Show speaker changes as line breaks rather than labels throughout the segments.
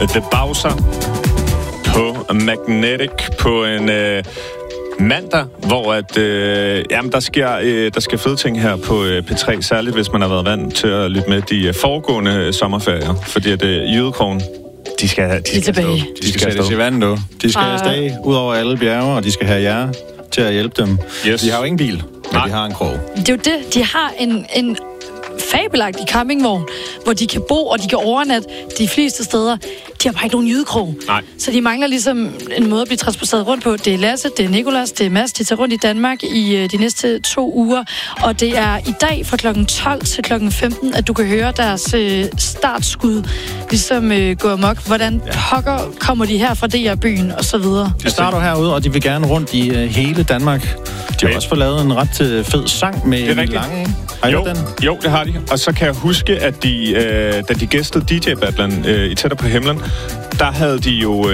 The Bowser på Magnetic på en mandag, hvor at, der sker fede ting her på P3, særligt hvis man har været vant til at lytte med de foregående sommerferier, fordi at Jydekrogen, de skal
tilbage.
De skal sættes i vand nu. De skal afsted ud over alle bjerge, og de skal have jer til at hjælpe dem.
Yes.
De har jo ingen bil, men de har en krog.
Det er jo det. De har en fabelagtig campingvogn, hvor de kan bo, og de kan overnatte de fleste steder. De har bare ikke nogen jydekrog.
Nej.
Så de mangler ligesom en måde at blive transporteret rundt på. Det er Lasse, det er Nicolas, det er Mads. De tager rundt i Danmark i de næste 2 uger. Og det er i dag fra kl. 12 til kl. 15, at du kan høre deres startskud ligesom gå amok. Hvordan pokker kommer de her fra DR-byen, og så videre.
De starter herude, og de vil gerne rundt i hele Danmark. De har også fået lavet en ret fed sang med en lang, ikke?
Jo, det har de. Og så kan jeg huske, at da de gæstede DJ-battlen i Tættere på Himlen, der havde de jo...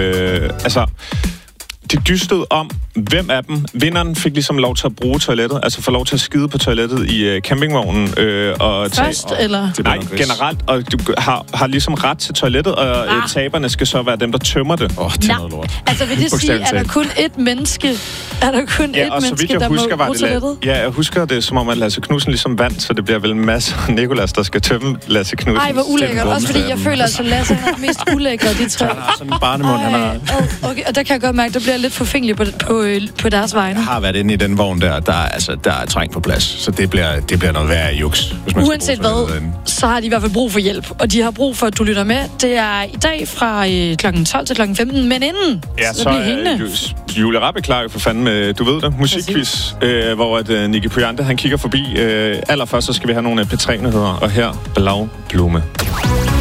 De dystede om, hvem af dem, vinderen fik ligesom lov til at bruge toilettet, altså få lov til at skide på toilettet i campingvognen.
Først, eller?
Nej, generelt, og du har ligesom ret til toilettet, og taberne skal så være dem, der tømmer det.
Det er noget lort.
Altså vil det sige, er der kun ét menneske, der må bruge toilettet?
Ja, jeg husker det, som om at Lasse Knudsen ligesom vandt, så det bliver vel Mads og Nicolas, der skal tømme Lasse Knudsen.
Ej, hvor ulækkert. Også fordi jeg føler, at Lasse er mest ulækker, de tre.
Han har sådan en barnemund, han har...
Okay, og der kan jeg godt mærke, der bliver lidt forfængelig på deres vegne.
Jeg har været inde i den vogn der er trængt på plads, så det bliver noget værre juks.
Uanset hvad, så har de i hvert fald brug for hjælp, og de har brug for, at du lytter med. Det er i dag fra kl. 12 til kl. 15, men inden, så bliver hængende.
Julie Rappe klar for fanden med, du ved det, musikquiz, hvor at Nicky Poyante, han kigger forbi. Allerførst så skal vi have nogle P3-nyheder, og her Blau Blume.